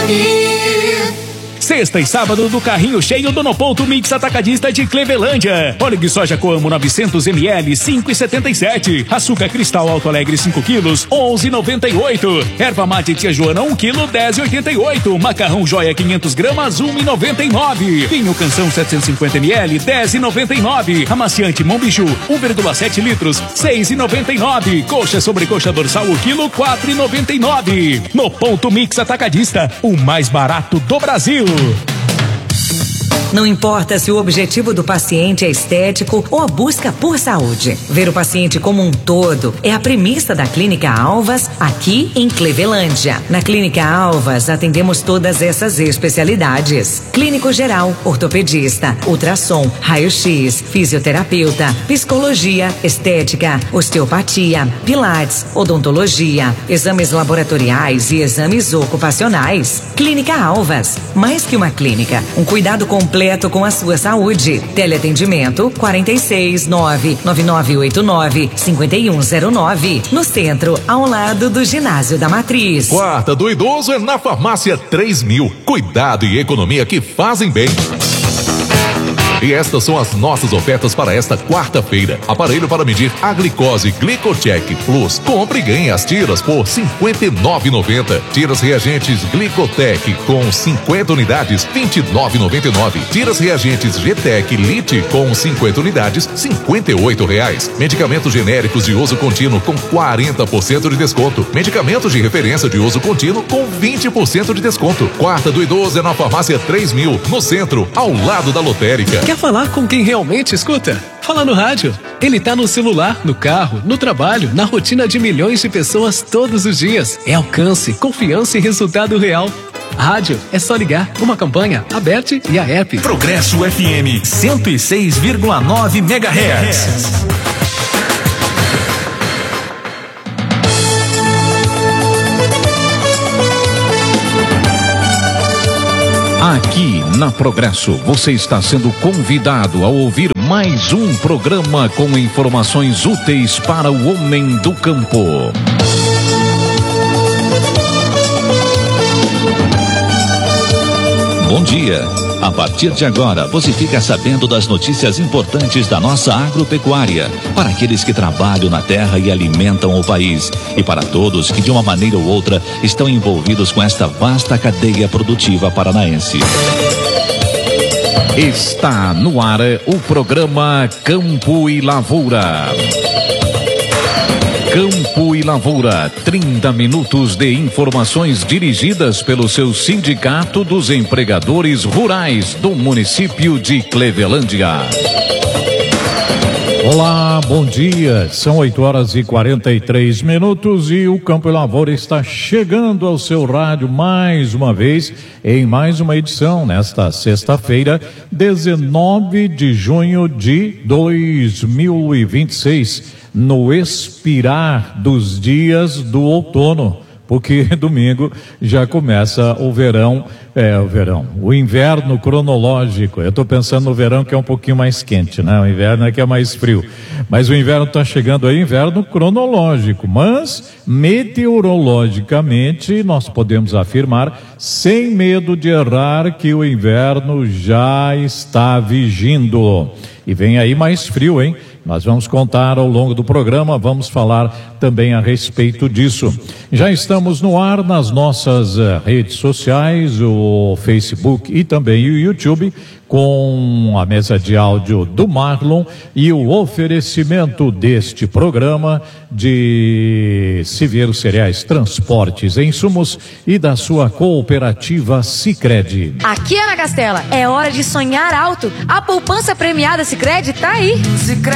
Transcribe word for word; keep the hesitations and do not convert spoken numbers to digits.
M. Sexta e sábado do carrinho cheio do No Ponto Mix Atacadista de Clevelândia. Óleo de soja Coamo novecentos mililitros, cinco e setenta e sete. Açúcar Cristal Alto Alegre cinco quilos, onze e noventa e oito. Erva mate Tia Joana um quilo, dez e oitenta e oito. Macarrão Joia quinhentas gramas, um e noventa e nove. Vinho Canção setecentos e cinquenta mililitros, dez e noventa e nove. Amaciante Monbiju um vírgula sete litros, seis e noventa e nove. Coxa sobre coxa dorsal o quilo, quatro e noventa e nove. No Ponto Mix Atacadista, o mais barato do Brasil. Não importa se o objetivo do paciente é estético ou a busca por saúde. Ver o paciente como um todo é a premissa da Clínica Alvas, aqui em Clevelândia. Na Clínica Alvas, atendemos todas essas especialidades: clínico geral, ortopedista, ultrassom, raio-x, fisioterapeuta, psicologia, estética, osteopatia, pilates, odontologia, exames laboratoriais e exames ocupacionais. Clínica Alvas, mais que uma clínica, um cuidado completo com a sua saúde. Teleatendimento quarenta e seis, nove nove nove oito nove, cinco um zero nove. No centro, ao lado do ginásio da Matriz. Quarta do idoso é na Farmácia três mil. Cuidado e economia que fazem bem. E estas são as nossas ofertas para esta quarta-feira. Aparelho para medir a glicose Glicocheck Plus. Compre e ganhe as tiras por cinquenta e nove reais e noventa centavos. Tiras reagentes Glicotec com cinquenta unidades, vinte e nove reais e noventa e nove centavos. Tiras reagentes G-Tec Lite com cinquenta unidades, cinquenta e oito reais. Medicamentos genéricos de uso contínuo com quarenta por cento de desconto. Medicamentos de referência de uso contínuo com vinte por cento de desconto. Quarta do idoso é na Farmácia três mil, no centro, ao lado da lotérica. Quer falar com quem realmente escuta? Fala no rádio. Ele tá no celular, no carro, no trabalho, na rotina de milhões de pessoas todos os dias. É alcance, confiança e resultado real. Rádio, é só ligar. Uma campanha, Aberte e a app. Progresso F M cento e seis vírgula nove megahertz. Aqui na Progresso, você está sendo convidado a ouvir mais um programa com informações úteis para o homem do campo. Bom dia. A partir de agora, você fica sabendo das notícias importantes da nossa agropecuária, para aqueles que trabalham na terra e alimentam o país, e para todos que de uma maneira ou outra estão envolvidos com esta vasta cadeia produtiva paranaense. Está no ar o programa Campo e Lavoura. Campo e Lavoura, trinta minutos de informações dirigidas pelo seu Sindicato dos Empregadores Rurais do município de Clevelândia. Olá, bom dia. São oito horas e quarenta e três minutos e o Campo e Lavoura está chegando ao seu rádio mais uma vez em mais uma edição nesta sexta-feira, dezenove de junho de dois mil e vinte e seis. No expirar dos dias do outono, porque domingo já começa o verão, é, o verão, o inverno cronológico. Eu estou pensando no verão que é um pouquinho mais quente, né? O inverno é que é mais frio, mas o inverno está chegando aí, inverno cronológico, mas meteorologicamente nós podemos afirmar, sem medo de errar, que o inverno já está vigindo. E vem aí mais frio, hein? Nós vamos contar ao longo do programa, vamos falar também a respeito disso. Já estamos no ar nas nossas uh, redes sociais, o Facebook e também o YouTube, com a mesa de áudio do Marlon e o oferecimento deste programa de Siveiro Cereais Transportes e Insumos e da sua cooperativa Sicredi. Aqui, Ana Castela, é hora de sonhar alto. A poupança premiada Sicredi tá aí. Sicredi.